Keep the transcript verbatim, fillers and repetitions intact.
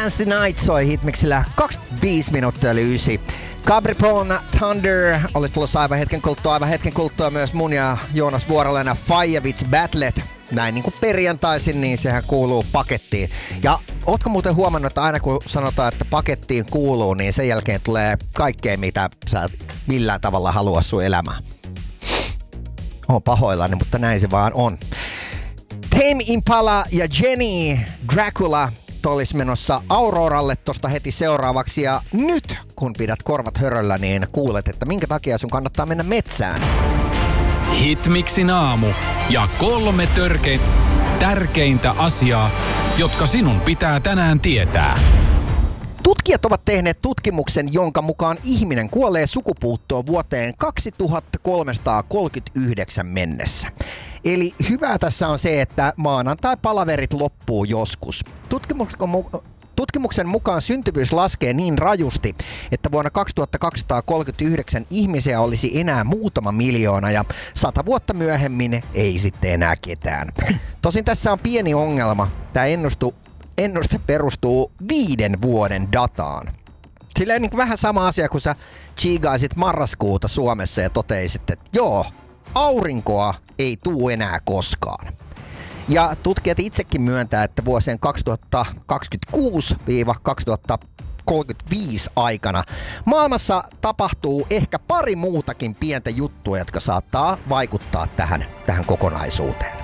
Dance the Night soi Hitmixillä kaksikymmentäviisi minuuttia yli ysi. Capricorn Thunder olisi tulossa aivan hetken kuluttua, aivan hetken kuluttua myös mun ja Joonas Vuorolena Fajavits Battlet. Näin niin kuin perjantaisin, niin sehän kuuluu pakettiin. Ja ootko muuten huomannut, että aina kun sanotaan, että pakettiin kuuluu, niin sen jälkeen tulee kaikkea, mitä sä millään tavalla halua sun elämään. Oon pahoillani, mutta näin se vaan on. Tame Impala ja Jenny Dracula olisi menossa Auroralle tosta heti seuraavaksi. Ja nyt, kun pidät korvat höröllä, niin kuulet, että minkä takia sun kannattaa mennä metsään. Hitmixin aamu ja kolme törke- tärkeintä asiaa, jotka sinun pitää tänään tietää. Tutkijat ovat tehneet tutkimuksen, jonka mukaan ihminen kuolee sukupuuttoon vuoteen kaksituhattakolmesataakolmekymmentäyhdeksän mennessä. Eli hyvää tässä on se, että maanantai-palaverit loppuu joskus. Tutkimuksen, mu- tutkimuksen mukaan syntyvyys laskee niin rajusti, että vuonna kaksituhattakaksisataakolmekymmentäyhdeksän ihmisiä olisi enää muutama miljoona ja sata vuotta myöhemmin ei sitten enää ketään. Tosin tässä on pieni ongelma. Tämä ennustu Ennuste perustuu viiden vuoden dataan. Silleen niin kuin vähän sama asia, kun sä chiigaisit marraskuuta Suomessa ja toteisit, että joo, aurinkoa ei tuu enää koskaan. Ja tutkijat itsekin myöntää, että vuosien kaksituhattakaksikymmentäkuusi kaksituhattakolmekymmentäviisi aikana maailmassa tapahtuu ehkä pari muutakin pientä juttua, jotka saattaa vaikuttaa tähän, tähän kokonaisuuteen.